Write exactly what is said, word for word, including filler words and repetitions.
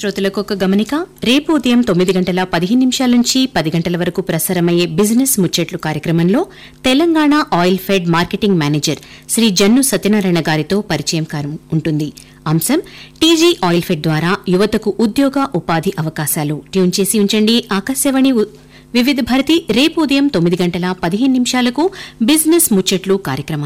శ్రోతలకు ఒక గమనిక. రేపు ఉదయం తొమ్మిది గంటల పదిహేను నిమిషాల నుంచి పది గంటల వరకు ప్రసారమయ్యే బిజినెస్ ముచ్చట్లు కార్యక్రమంలో Telangana oil fed marketing manager Shri Jannu Satyanarayana గారితో పరిచయం కారం ఉంటుంది. అంశం టీజీ ఆయిల్ ఫెడ్ ద్వారా యువతకు ఉద్యోగ ఉపాధి అవకాశాలు. ట్యూన్ చేసి ఉంచండి ఆకాశవాణి వివిధ భారతి. రేపు ఉదయం తొమ్మిది గంటల పదిహేను నిమిషాలకు బిజినెస్ ముచ్చట్లు కార్యక్రమం